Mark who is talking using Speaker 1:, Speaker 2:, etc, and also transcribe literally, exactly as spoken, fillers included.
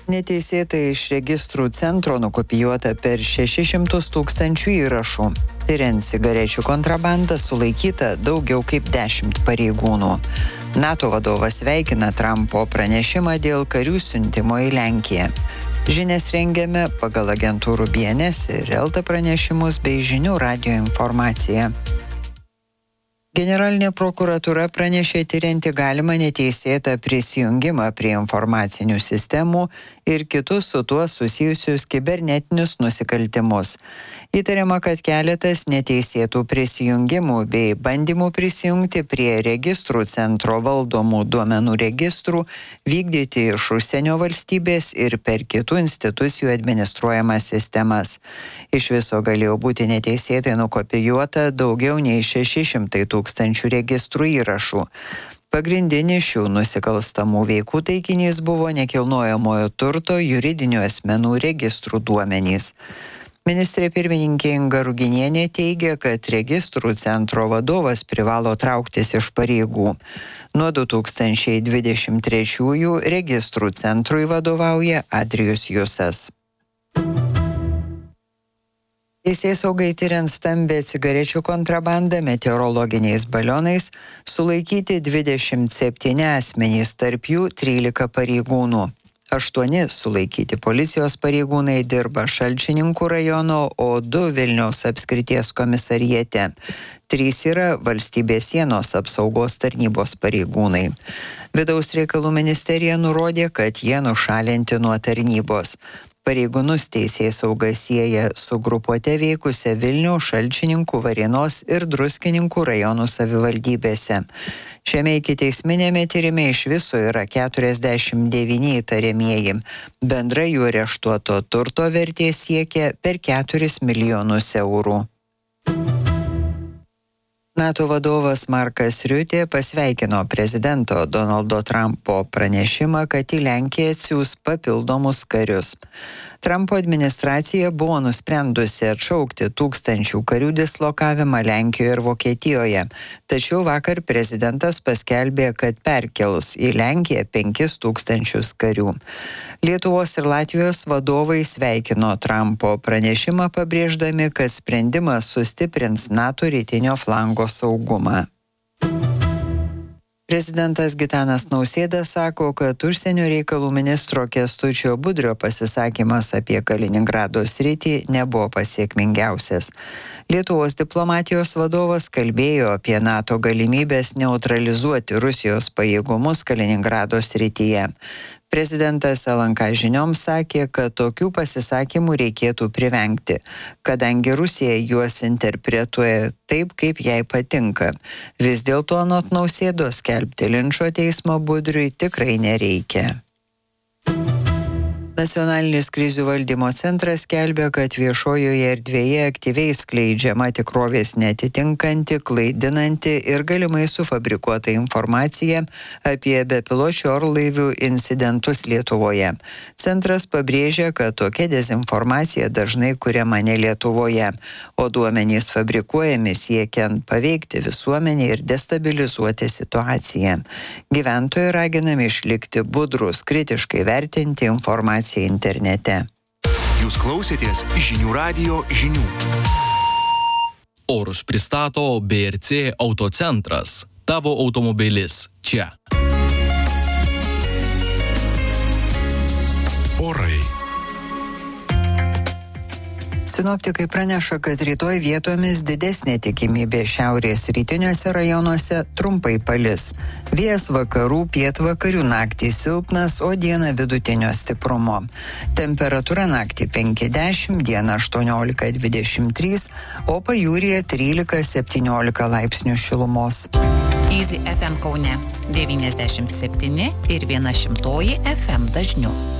Speaker 1: Neteisėtai iš registrų centro nukopijuota per šešis šimtus tūkstančių įrašų. Tiriant cigarečių kontrabandą sulaikyta daugiau kaip dešimt pareigūnų. NATO vadovas sveikina Trumpo pranešimą dėl karių siuntimo į Lenkiją. Žinias rengiame pagal agentūrų B N S ir Elta pranešimus bei žinių radijo informaciją. Generalinė prokuratūra pranešė tirianti galimą neteisėtą prisijungimą prie informacinių sistemų ir kitus su tuo susijusius kibernetinius nusikaltimus. Įtariama, kad keletas neteisėtų prisijungimų bei bandymų prisijungti prie registrų centro valdomų duomenų registrų vykdyti iš užsienio valstybės ir per kitų institucijų administruojamas sistemas. Iš viso galėjo būti neteisėtai nukopijuota daugiau nei šeši šimtai tūkstančių registrų įrašų. Pagrindinis šių nusikalstamų veikų taikinys buvo nekilnojamojo turto juridinių asmenų registrų duomenys. Ministrė pirmininkė Inga Ruginienė teigia, kad registrų centro vadovas privalo trauktis iš pareigų. Nuo du tūkstančiai dvidešimt trečiųjų registrų centrui vadovauja Adrijus Jusas. Teisėsaugai tiriant stambę cigarečių kontrabandą meteorologiniais balionais sulaikyti dvidešimt septyni asmenys, tarp jų trylika pareigūnų. Aštuoni sulaikyti policijos pareigūnai dirba Šalčininkų rajono, o du Vilniaus apskrities komisariate. Trys yra valstybės sienos apsaugos tarnybos pareigūnai. Vidaus reikalų ministerija nurodė, kad jie nušalinti nuo tarnybos. Pareigūnus teisėsauga sieja su grupuote veikusia Vilniaus, Šalčininkų, Varėnos ir Druskininkų rajonų savivaldybėse. Šiame ikiteisminėme tyrime iš viso yra keturiasdešimt devyni įtariamieji. Bendra jų areštuoto turto vertė siekia per keturis milijonus eurų. NATO vadovas Markas Riutė pasveikino prezidento Donaldo Trumpo pranešimą, kad į Lenkiją atsiųs papildomus karius. Trumpo administracija buvo nusprendusi atšaukti tūkstančių karių dislokavimą Lenkijoje ir Vokietijoje, tačiau vakar prezidentas paskelbė, kad perkels į Lenkiją penkis tūkstančius karių. Lietuvos ir Latvijos vadovai sveikino Trumpo pranešimą, pabrėždami, kad sprendimas sustiprins NATO rytinio flango saugumą. Prezidentas Gitanas Nausėda sako, kad užsienio reikalų ministro Kęstučio Budrio pasisakymas apie Kaliningrado sritį nebuvo pasiekmingiausias. Lietuvos diplomatijos vadovas kalbėjo apie NATO galimybės neutralizuoti Rusijos pajėgumus Kaliningrado srityje. Prezidentas L N K žinioms sakė, kad tokių pasisakymų reikėtų privengti, kadangi Rusija juos interpretuoja taip, kaip jai patinka. Vis dėlto anot Nausėdos skelbti linčo teismo Budriui tikrai nereikia. Nacionalinis krizių valdymo centras skelbia, kad viešojoje erdvėje aktyviai skleidžiama tikrovės neatitinkanti, klaidinanti ir galimai sufabrikuota informacija apie bepiločių orlaivių incidentus Lietuvoje. Centras pabrėžia, kad tokia dezinformacija dažnai kuriama ne Lietuvoje, o duomenys fabrikuojami siekiant paveikti visuomenę ir destabilizuoti situaciją. Gyventojai raginami išlikti budrus, kritiškai vertinti informaciją internete.
Speaker 2: Jūs klausėtės žinių radijo žinių.
Speaker 3: Orus pristato B R C Autocentras. Tavo automobilis čia.
Speaker 2: Orai.
Speaker 1: Sinoptikai praneša, kad rytoj vietomis didesnė tikimybė šiaurės rytiniuose rajonuose trumpai palis. Vėjas vakarų, pietvakarių naktį silpnas, o dieną vidutinio stiprumo. Temperatūra naktį penki dešimt, dieną aštuoniolika dvidešimt trys, o pajūryje trylika septyniolika laipsnių šilumos.
Speaker 4: Easy F M Kaune devyniasdešimt septyni ir viena šimtoji F M dažniu.